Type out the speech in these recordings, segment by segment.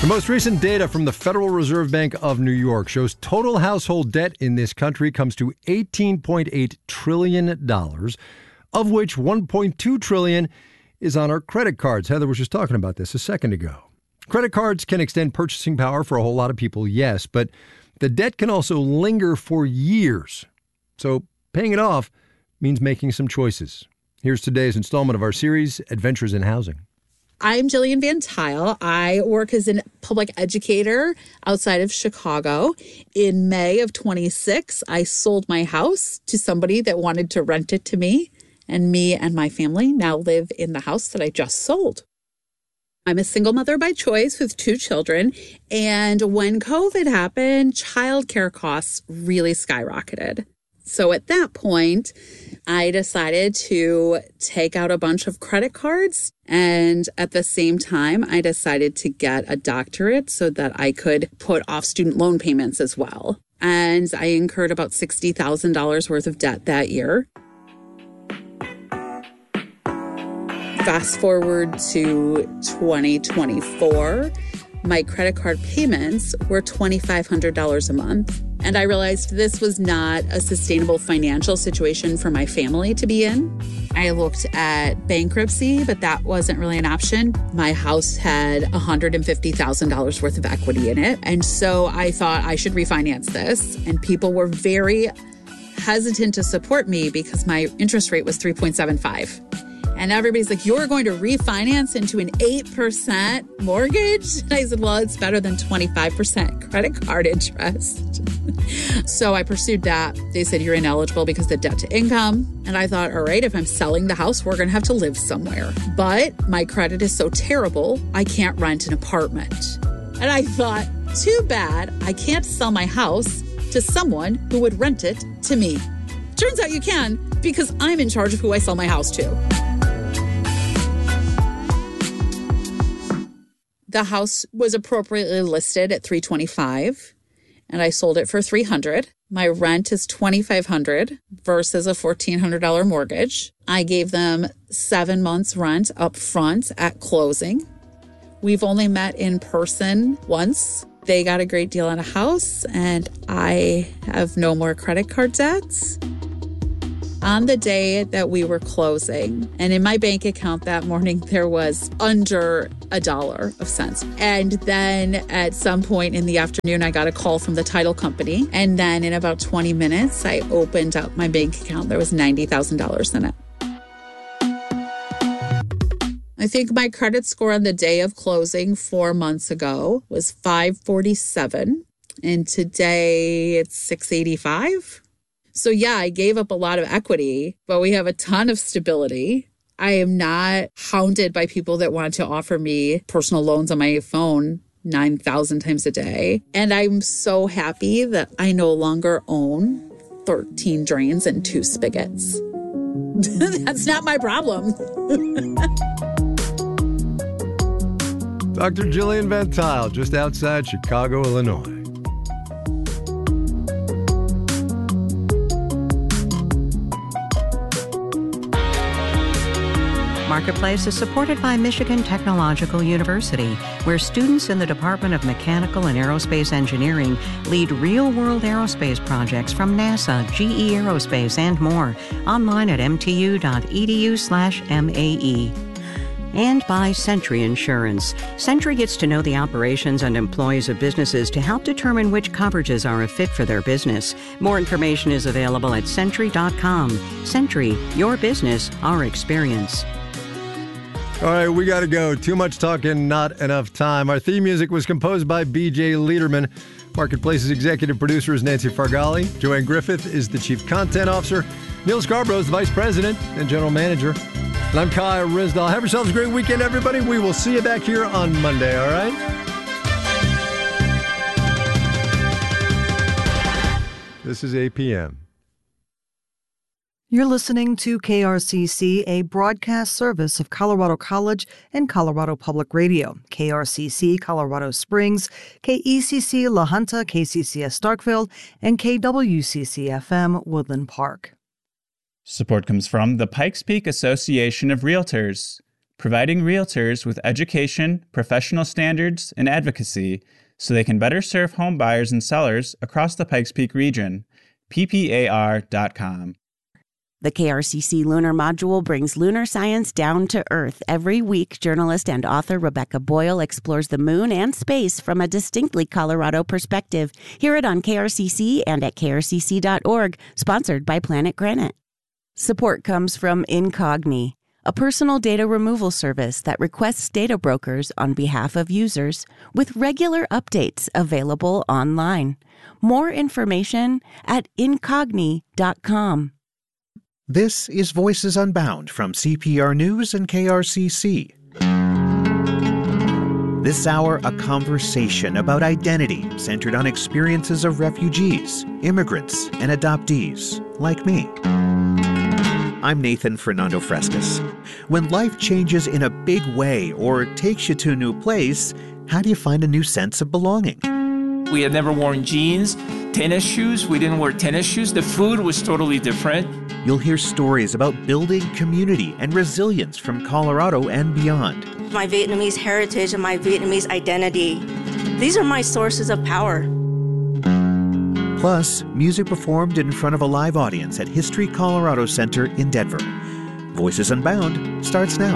The most recent data from the Federal Reserve Bank of New York shows total household debt in this country comes to $18.8 trillion, of which $1.2 trillion is on our credit cards. Heather was just talking about this a second ago. Credit cards can extend purchasing power for a whole lot of people, yes, but the debt can also linger for years. So paying it off means making some choices. Here's today's installment of our series, Adventures in Housing. I'm Jillian Van Tile. I work as a public educator outside of Chicago. In May of 26, I sold my house to somebody that wanted to rent it to me. And me and my family now live in the house that I just sold. I'm a single mother by choice with 2 children. And when COVID happened, childcare costs really skyrocketed. So at that point, I decided to take out a bunch of credit cards. And at the same time, I decided to get a doctorate so that I could put off student loan payments as well. And I incurred about $60,000 worth of debt that year. Fast forward to 2024, my credit card payments were $2,500 a month. And I realized this was not a sustainable financial situation for my family to be in. I looked at bankruptcy, but that wasn't really an option. My house had $150,000 worth of equity in it. And so I thought I should refinance this. And people were very hesitant to support me because my interest rate was 3.75. And everybody's like, you're going to refinance into an 8% mortgage? And I said, well, it's better than 25% credit card interest. So I pursued that. They said, you're ineligible because of debt to income. And I thought, all right, if I'm selling the house, we're going to have to live somewhere. But my credit is so terrible, I can't rent an apartment. And I thought, too bad, I can't sell my house to someone who would rent it to me. Turns out you can, because I'm in charge of who I sell my house to. The house was appropriately listed at $325,000, and I sold it for $300,000. My rent is $2,500 versus a $1,400 mortgage. I gave them 7 months rent up front at closing. We've only met in person once. They got a great deal on a house, and I have no more credit card debts. On the day that we were closing, and in my bank account that morning, there was under $1 of cents. And then at some point in the afternoon, I got a call from the title company. And then in about 20 minutes, I opened up my bank account. There was $90,000 in it. I think my credit score on the day of closing 4 months ago was 547. And today it's 685. So yeah, I gave up a lot of equity, but we have a ton of stability. I am not hounded by people that want to offer me personal loans on my phone 9,000 times a day. And I'm so happy that I no longer own 13 drains and 2 spigots. That's not my problem. Dr. Jillian Van Tile, just outside Chicago, Illinois. Marketplace is supported by Michigan Technological University, where students in the Department of Mechanical and Aerospace Engineering lead real-world aerospace projects from NASA, GE Aerospace, and more. Online at mtu.edu/MAE. And by Sentry Insurance. Sentry gets to know the operations and employees of businesses to help determine which coverages are a fit for their business. More information is available at Sentry.com. Sentry, your business, our experience. All right, we got to go. Too much talking, not enough time. Our theme music was composed by B.J. Liederman. Marketplace's executive producer is Nancy Fargali. Joanne Griffith is the chief content officer. Neil Scarborough is the vice president and general manager. And I'm Kyle Risdall. Have yourselves a great weekend, everybody. We will see you back here on Monday, all right? This is APM. You're listening to KRCC, a broadcast service of Colorado College and Colorado Public Radio. KRCC Colorado Springs, KECC La Junta, KCCS Starkville, and KWCC-FM Woodland Park. Support comes from the Pikes Peak Association of Realtors. providing realtors with education, professional standards, and advocacy so they can better serve home buyers and sellers across the Pikes Peak region. PPAR.com. The KRCC Lunar Module brings lunar science down to Earth. Every week, journalist and author Rebecca Boyle explores the moon and space from a distinctly Colorado perspective. Hear it on KRCC and at krcc.org, sponsored by Planet Granite. Support comes from Incogni, a personal data removal service that requests data brokers on behalf of users with regular updates available online. More information at incogni.com. This is Voices Unbound from CPR News and KRCC. This hour, a conversation about identity centered on experiences of refugees, immigrants, and adoptees, like me. I'm Nathan Fernando Frescas. When life changes in a big way or takes you to a new place, how do you find a new sense of belonging? We had never worn jeans, tennis shoes. We didn't wear tennis shoes. The food was totally different. You'll hear stories about building community and resilience from Colorado and beyond. My Vietnamese heritage and my Vietnamese identity, these are my sources of power. Plus, music performed in front of a live audience at History Colorado Center in Denver. Voices Unbound starts now.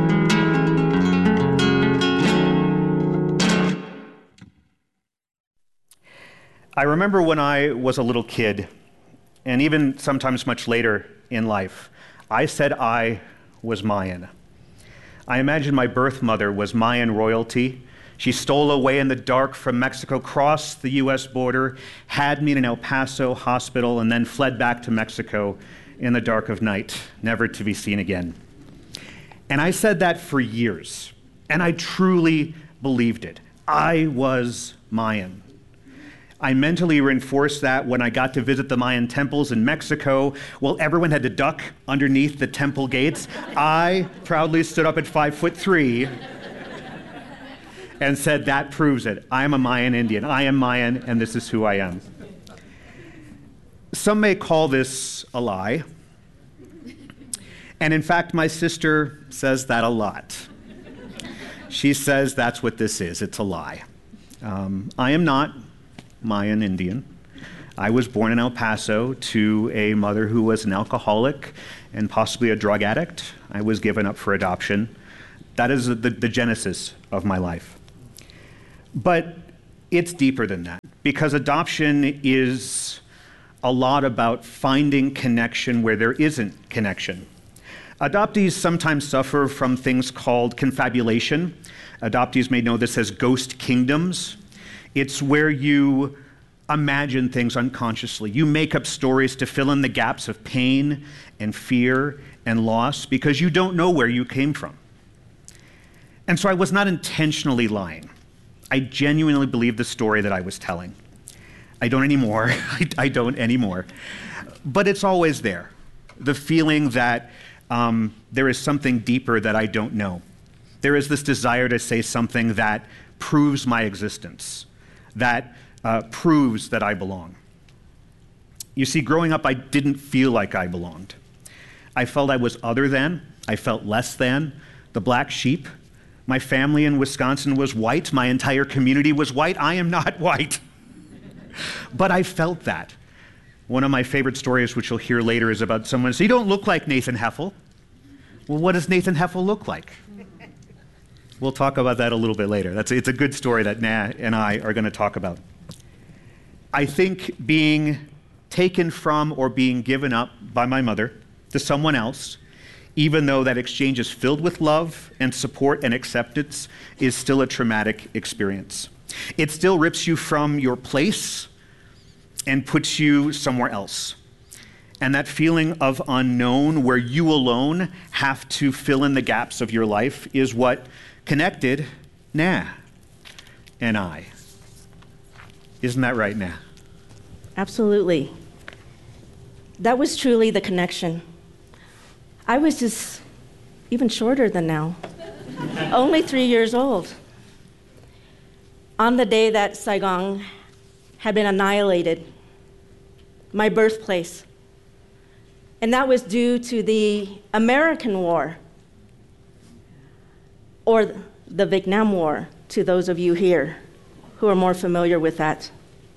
I remember when I was a little kid, and even sometimes much later in life, I said I was Mayan. I imagined my birth mother was Mayan royalty. She stole away in the dark from Mexico, crossed the U.S. border, had me in an El Paso hospital, and then fled back to Mexico in the dark of night, never to be seen again. And I said that for years, and I truly believed it. I was Mayan. I mentally reinforced that when I got to visit the Mayan temples in Mexico. Well, everyone had to duck underneath the temple gates. I proudly stood up at 5'3" and said, that proves it. I am a Mayan Indian. I am Mayan, and this is who I am. Some may call this a lie. And in fact, my sister says that a lot. She says that's what this is. It's a lie. I am not Mayan Indian. I was born in El Paso to a mother who was an alcoholic and possibly a drug addict. I was given up for adoption. That is the genesis of my life. But it's deeper than that, because adoption is a lot about finding connection where there isn't connection. Adoptees sometimes suffer from things called confabulation. Adoptees may know this as ghost kingdoms. It's where you imagine things unconsciously. You make up stories to fill in the gaps of pain and fear and loss because you don't know where you came from. And so I was not intentionally lying. I genuinely believed the story that I was telling. I don't anymore. I don't anymore. But it's always there. The feeling that there is something deeper that I don't know. There is this desire to say something that proves my existence, that proves that I belong. You see, growing up, I didn't feel like I belonged. I felt I was other than, I felt less than, the black sheep. My family in Wisconsin was white. My entire community was white. I am not white. But I felt that. One of my favorite stories, which you'll hear later, is about someone saying, "You don't look like Nathan Heffel." Well, what does Nathan Heffel look like? We'll talk about that a little bit later. It's a good story that Nat and I are going to talk about. I think being taken from or being given up by my mother to someone else, even though that exchange is filled with love and support and acceptance, is still a traumatic experience. It still rips you from your place and puts you somewhere else. And that feeling of unknown, where you alone have to fill in the gaps of your life, is what connected Nah and I. Isn't that right, Nah? Absolutely. That was truly the connection. I was just even shorter than now, only 3 years old. On the day that Saigon had been annihilated, my birthplace, and that was due to the American war. or the Vietnam War, to those of you here who are more familiar with that.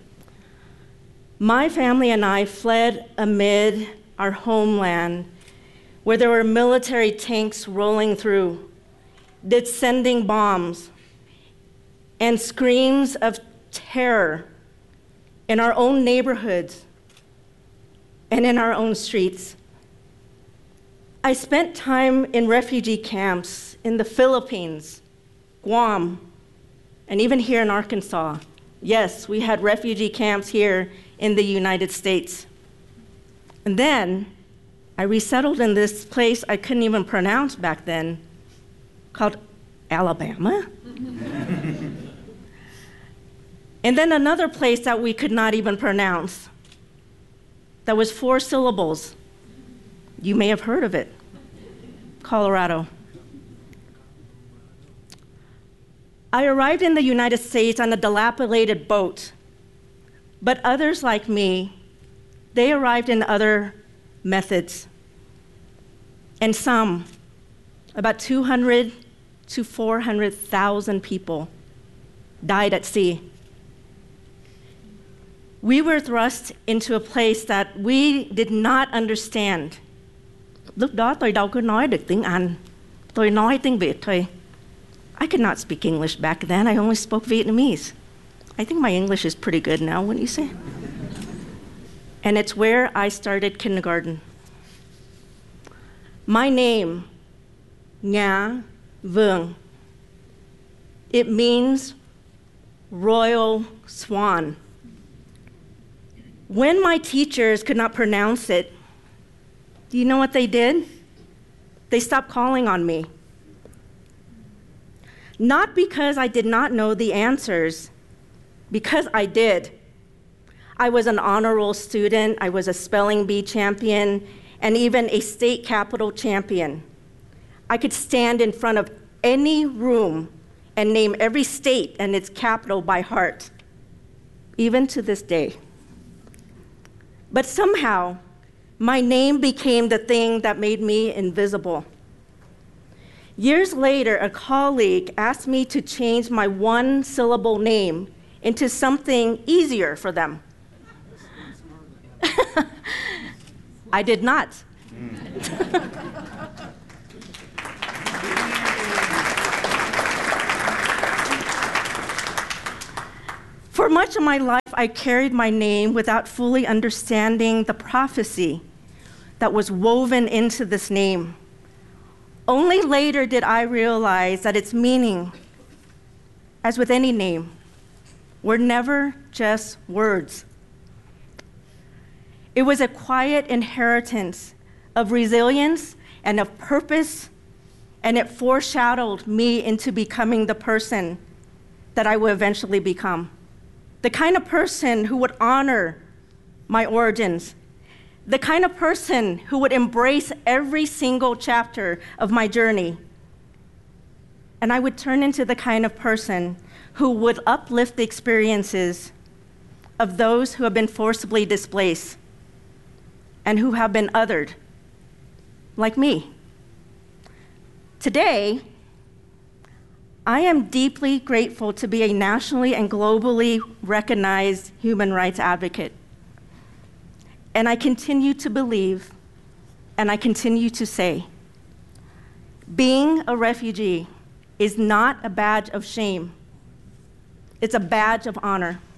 My family and I fled amid our homeland where there were military tanks rolling through, descending bombs, and screams of terror in our own neighborhoods and in our own streets. I spent time in refugee camps in the Philippines, Guam, and even here in Arkansas. Yes, we had refugee camps here in the United States. And then I resettled in this place I couldn't even pronounce back then, called Alabama. And then another place that we could not even pronounce, that was 4 syllables. You may have heard of it, Colorado. I arrived in the United States on a dilapidated boat, but others like me, they arrived in other methods. And some, about 200 to 400,000 people, died at sea. We were thrust into a place that we did not understand. Lúc đó tôi đâu có nói được tiếng Anh. Tôi nói tiếng Việt thôi. I could not speak English back then. I only spoke Vietnamese. I think my English is pretty good now, wouldn't you say? And it's where I started kindergarten. My name, Nga Vuong, it means royal swan. When my teachers could not pronounce it, do you know what they did? They stopped calling on me. Not because I did not know the answers, because I did. I was an honor roll student, I was a spelling bee champion, and even a state capitol champion. I could stand in front of any room and name every state and its capital by heart, even to this day. But somehow, my name became the thing that made me invisible. Years later, a colleague asked me to change my 1-syllable name into something easier for them. I did not. For much of my life, I carried my name without fully understanding the prophecy that was woven into this name. Only later did I realize that its meaning, as with any name, were never just words. It was a quiet inheritance of resilience and of purpose, and it foreshadowed me into becoming the person that I would eventually become. The kind of person who would honor my origins, the kind of person who would embrace every single chapter of my journey. And I would turn into the kind of person who would uplift the experiences of those who have been forcibly displaced and who have been othered, like me. Today, I am deeply grateful to be a nationally and globally recognized human rights advocate. And I continue to believe, and I continue to say, being a refugee is not a badge of shame. It's a badge of honor.